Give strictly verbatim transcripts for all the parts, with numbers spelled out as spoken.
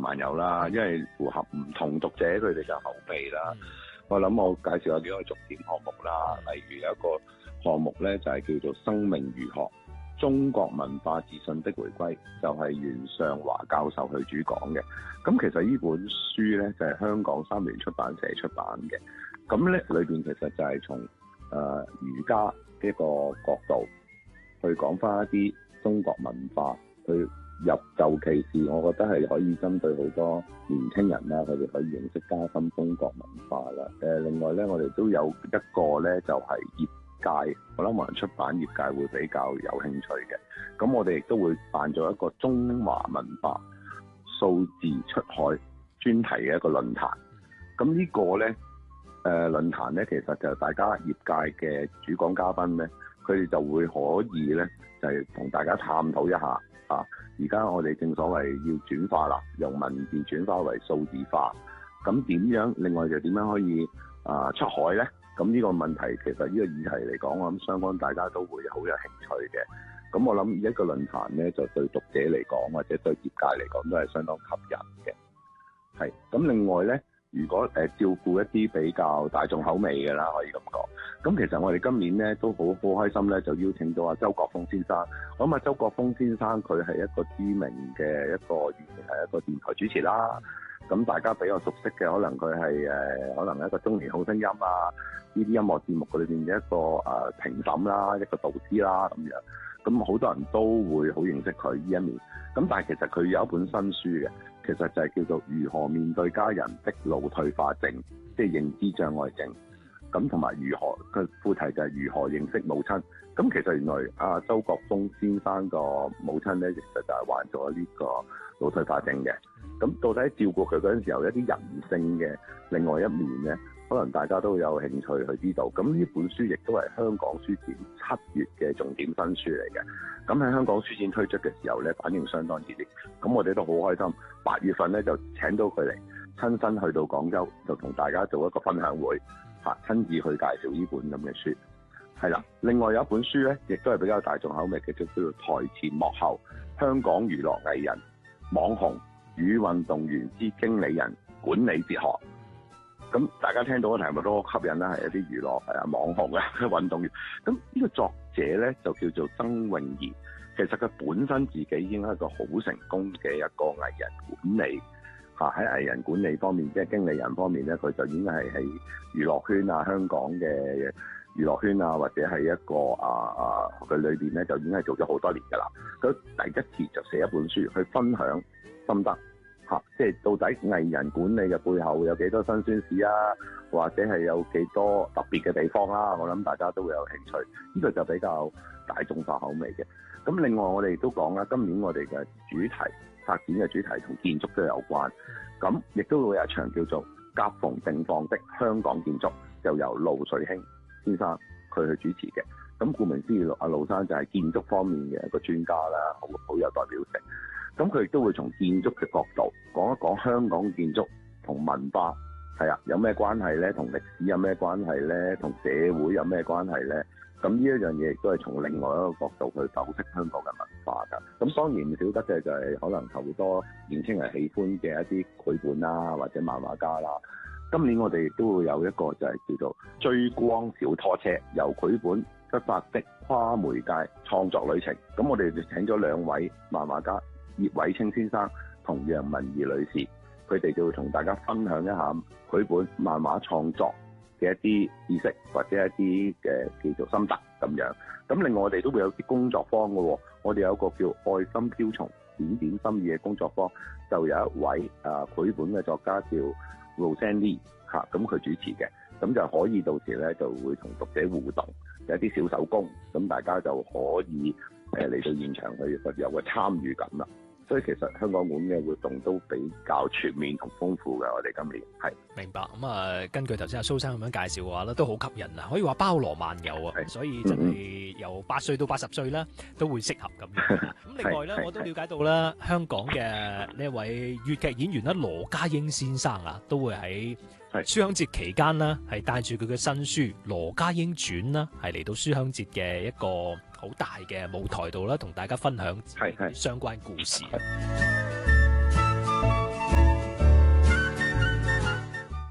萬有啦，因為符合唔同讀者佢哋嘅口味啦。嗯、我諗我介紹下幾個重點項目啦，例如有一個項目咧就係、是、叫做生命儒學。中國文化自信的回歸，就係、是、袁尚華教授去主講嘅。咁其實呢本書咧就係、是、香港三聯出版社出版嘅。咁咧裏邊其實就係從誒儒家呢個角度去講翻一啲中國文化，去入尤其是我覺得係可以針對好多年輕人啦，佢哋可以認識加深中國文化啦。誒，另外咧，我哋都有一個咧就係、是、業界，我諗可能出版業界會比較有興趣嘅。咁我哋亦都會辦咗一個中華文化數字出海專題嘅一個論壇。咁呢個咧，誒、呃、論壇咧，其實就大家業界嘅主講嘉賓咧，佢哋就會可以咧，就係、是、同大家探討一下啊。而家我哋正所謂要轉化啦，由文字轉化為數字化。咁點樣？另外就點樣可以啊出海咧？咁呢個問題其實呢個議題嚟講，我諗相關大家都會好有興趣嘅。咁我諗一個論壇咧，就對讀者嚟講或者對業界嚟講都係相當吸引嘅。係。咁另外咧，如果誒、呃、照顧一啲比較大眾口味嘅啦，可以咁講。咁其實我哋今年咧都好好開心咧，就邀請到阿周國峰先生。咁啊，周國峰先生佢係一個知名嘅一個以前係一個電台主持啦。咁大家比較熟悉嘅，可能佢係誒，可能一個中年好聲音啊，呢啲音樂節目裏邊嘅一個誒、呃、評審啦，一個導師啦咁樣。咁好多人都會好認識佢呢一面。咁但係其實佢有一本新書嘅，其實就係叫做《如何面對家人的腦退化症》，即係認知障礙症。咁同埋如何佢副題就係如何認識母親。咁其實原來阿周國峰先生個母親咧，其實就係患咗呢個腦退化症嘅。咁到底照顧佢嗰陣時候，一啲人性嘅另外一面咧，可能大家都有興趣去知道。咁呢本書亦都係香港書展七月嘅重點新書嚟嘅。咁喺香港書展推出嘅時候咧，反應相當熱烈。咁我哋都好開心。八月份咧就請到佢嚟，親身去到廣州，就同大家做一個分享會，嚇親自去介紹呢本咁嘅書。係啦，另外有一本書咧，亦都係比較大眾口味嘅，就叫做《台前幕後：香港娛樂藝人、網紅與運動員之經理人管理哲學》。咁大家聽到嘅題目都好吸引啦，係一啲娛樂誒網紅啊、運動員。咁呢個作者咧就叫做曾詠賢，其實佢本身自己已經係一個好成功嘅一個藝人管理嚇，喺藝人管理方面，即係經理人方面咧，佢就已經係喺娛樂圈啊、香港嘅娛樂圈啊，或者係一個啊啊佢裏邊咧，就已經係做咗好多年㗎啦。佢第一次就寫一本書去分享心得嚇、啊，即係到底藝人管理嘅背後有幾多辛酸史啊，或者係有幾多特別嘅地方啦、啊。我諗大家都會有興趣，呢、這個就比較大眾化口味嘅。咁另外我哋都講啦，今年我哋嘅主題發展嘅主題同建築都有關，咁亦都會有一場叫做夾縫定放的香港建築，就由盧瑞興先生佢去主持嘅。咁顧名思義，阿盧生就係建築方面嘅一個專家啦，好好有代表性。咁佢亦都會從建築嘅角度講一講香港建築同文化係啊有咩關係咧，同歷史有咩關係咧，同社會有咩關係咧。咁呢一樣嘢亦都係從另外一個角度去剖析香港嘅文化㗎。咁當然唔少得嘅就係可能好多年輕人喜歡嘅一啲繪本啦，或者漫畫家啦。今年我哋亦都會有一個就係叫做追光小拖車，由繪本出發的跨媒介創作旅程。咁我哋就請咗兩位漫畫家，葉偉清先生同楊文儀女士，佢哋就會同大家分享一下繪本漫畫創作嘅一啲知識或者一啲嘅叫做心得咁樣。咁另外我哋都會有啲工作坊嘅喎，我哋有一個叫愛心雕蟲點點心意嘅工作坊，就有一位啊繪本嘅作家叫 Roseanne Lee 嚇，咁佢主持嘅，咁就可以到時咧就會同讀者互動，有啲小手工，咁大家就可以誒嚟到現場去有個參與感啦。所以其實香港館嘅活動都比較全面同豐富嘅，我哋今年係明白咁啊、嗯！根據頭先阿蘇生咁樣介紹嘅話咧，都好吸引啊！可以話包羅萬有啊，所以真係由八歲到八十歲啦，都會適合咁樣。咁另外咧，我都了解到啦，香港嘅呢一位粵劇演員啦，羅家英先生啊，都會喺書香節期間啦，係帶住佢嘅新書《羅家英傳》啦，係嚟到書香節嘅一個好大嘅舞台度啦，同大家分享相關故事。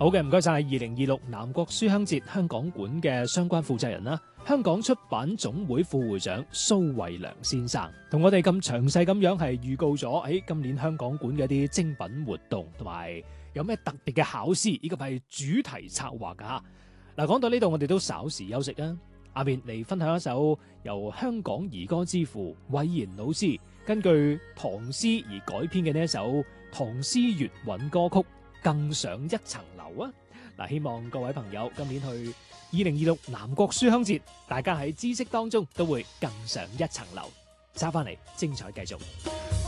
好嘅，唔該晒，二零二六南國書香節香港館嘅相關負責人啦，香港出版總會副會長蘇慧良先生，同我哋咁詳細咁樣係預告咗喺今年香港館嘅一啲精品活動，同埋有咩特別嘅考試，以及係主題策劃噶吓。嗱，講到呢度，我哋都稍時休息啊。下面嚟分享一首由香港兒歌之父韋然老師根據唐詩而改編嘅呢一首唐詩粵韻歌曲《更上一層樓》啊！嗱，希望各位朋友今年去二零二六南國書香節，大家喺知識當中都會更上一層樓。揸翻嚟，精彩繼續。